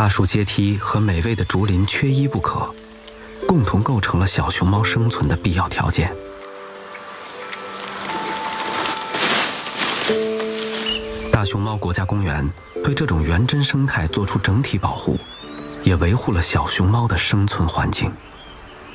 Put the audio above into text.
大树阶梯和美味的竹林缺一不可，共同构成了小熊猫生存的必要条件。大熊猫国家公园对这种原真生态做出整体保护，也维护了小熊猫的生存环境。